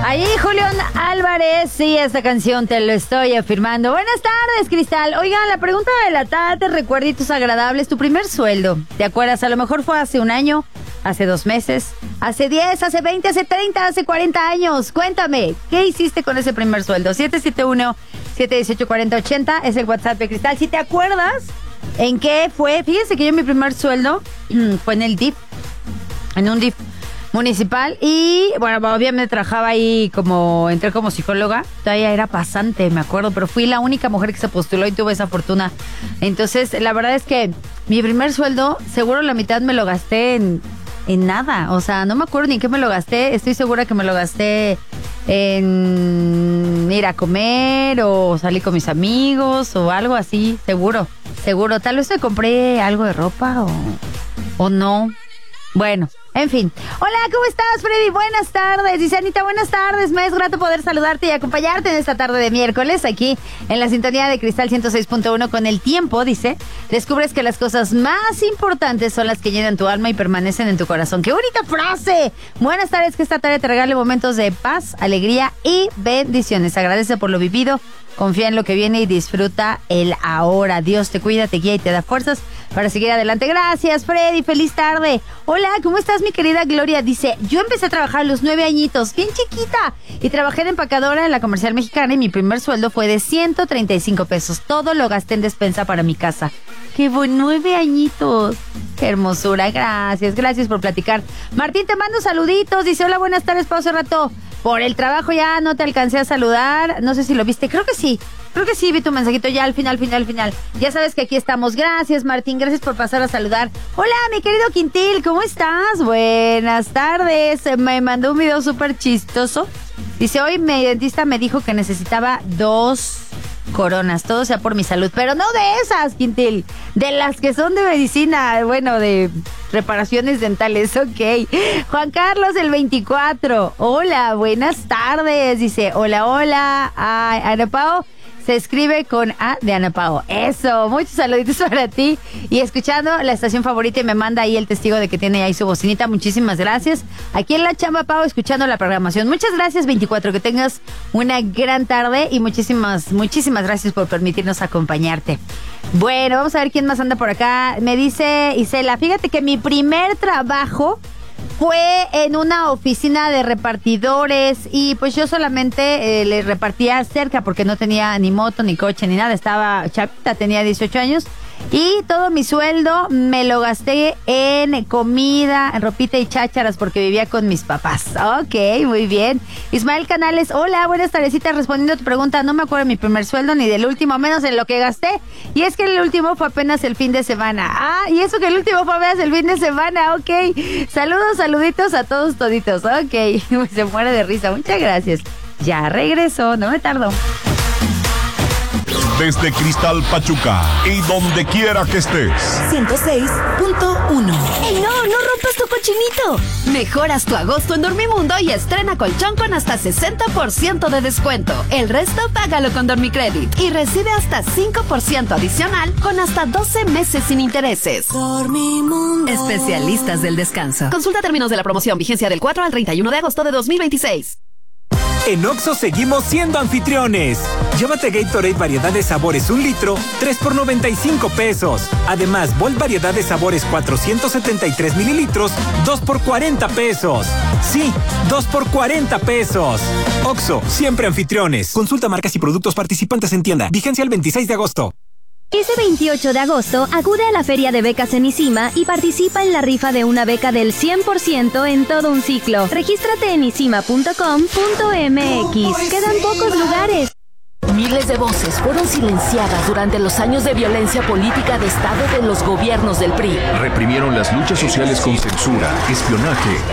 Ahí Julián Álvarez, sí, esta canción te lo estoy afirmando. Buenas tardes, Cristal. Oigan, la pregunta de la tarde, recuerditos agradables, tu primer sueldo. ¿Te acuerdas? A lo mejor fue hace un año, hace 2 meses, hace 10, hace 20, hace 30, hace 40 años. Cuéntame, ¿qué hiciste con ese primer sueldo? 771-718-4080 es el WhatsApp de Cristal. Si te acuerdas, ¿en qué fue? Fíjense que yo mi primer sueldo fue en el DIF, en un DIF municipal, y bueno, obviamente trabajaba ahí entré como psicóloga, todavía era pasante, me acuerdo, pero fui la única mujer que se postuló y tuve esa fortuna. Entonces, la verdad es que mi primer sueldo, seguro la mitad me lo gasté en nada, o sea, no me acuerdo ni en qué me lo gasté, estoy segura que me lo gasté en ir a comer o salir con mis amigos o algo así, seguro, tal vez me compré algo de ropa o no. Bueno, en fin. Hola, ¿cómo estás, Freddy? Buenas tardes. Dice Anita, buenas tardes. Me es grato poder saludarte y acompañarte en esta tarde de miércoles aquí en la sintonía de Cristal 106.1. Con el tiempo, dice, descubres que las cosas más importantes son las que llenan tu alma y permanecen en tu corazón. ¡Qué bonita frase! Buenas tardes, que esta tarde te regale momentos de paz, alegría y bendiciones. Agradece por lo vivido, confía en lo que viene y disfruta el ahora. Dios te cuida, te guía y te da fuerzas para seguir adelante. Gracias, Freddy. Feliz tarde. Hola, ¿cómo estás, mi querida Gloria? Dice, yo empecé a trabajar a los 9 añitos, bien chiquita, y trabajé de empacadora en la Comercial Mexicana y mi primer sueldo fue de 135 pesos. Todo lo gasté en despensa para mi casa. ¡Qué buen 9 añitos! ¡Qué hermosura! Gracias por platicar. Martín, te mando saluditos. Dice, hola, buenas tardes, pausa rato. Por el trabajo ya no te alcancé a saludar. No sé si lo viste. Creo que sí, vi tu mensajito ya al final. Ya sabes que aquí estamos. Gracias, Martín. Gracias por pasar a saludar. Hola, mi querido Quintil. ¿Cómo estás? Buenas tardes. Me mandó un video súper chistoso. Dice, hoy mi dentista me dijo que necesitaba 2 coronas. Todo sea por mi salud. Pero no de esas, Quintil. De las que son de medicina. Bueno, de reparaciones dentales. Ok. Juan Carlos, el 24. Hola, buenas tardes. Dice, hola. Ay, Ana Pao. Se escribe con A de Ana Pao. Eso, muchos saluditos para ti. Y escuchando la estación favorita, y me manda ahí el testigo de que tiene ahí su bocinita. Muchísimas gracias. Aquí en la chamba, Pao, escuchando la programación. Muchas gracias, 24. Que tengas una gran tarde y muchísimas gracias por permitirnos acompañarte. Bueno, vamos a ver quién más anda por acá. Me dice Isela, fíjate que mi primer trabajo fue en una oficina de repartidores y pues yo solamente le repartía cerca porque no tenía ni moto, ni coche, ni nada. Estaba chavita, tenía 18 años y todo mi sueldo me lo gasté en comida, en ropita y chácharas porque vivía con mis papás. Ok, muy bien. Ismael Canales, hola, buenas tardecitas. Respondiendo a tu pregunta, no me acuerdo de mi primer sueldo ni del último, menos en lo que gasté. Y es que el último fue apenas el fin de semana. Ah, y eso que el último fue apenas el fin de semana, ok. Saluditos a todos toditos, ok. Se muere de risa, muchas gracias. Ya regresó, no me tardo. Desde Cristal Pachuca y donde quiera que estés. 106.1. ¡Ey, no rompas tu cochinito! Mejoras tu agosto en Dormimundo y estrena colchón con hasta 60% de descuento. El resto págalo con Dormicredit y recibe hasta 5% adicional con hasta 12 meses sin intereses. Dormimundo. Especialistas del descanso. Consulta términos de la promoción. Vigencia del 4 al 31 de agosto de 2026. En Oxxo seguimos siendo anfitriones. Llévate Gatorade variedad de sabores 1 litro, 3 por 95 pesos. Además, Volt variedad de sabores 473 mililitros, 2 por 40 pesos. Sí, 2 por 40 pesos. Oxxo, siempre anfitriones. Consulta marcas y productos participantes en tienda. Vigencia el 26 de agosto. Ese 28 de agosto, acude a la Feria de Becas en ISIMA y participa en la rifa de una beca del 100% en todo un ciclo. Regístrate en isima.com.mx. Quedan pocos lugares. Miles de voces fueron silenciadas durante los años de violencia política de Estado de los gobiernos del PRI. Reprimieron las luchas sociales con censura, espionaje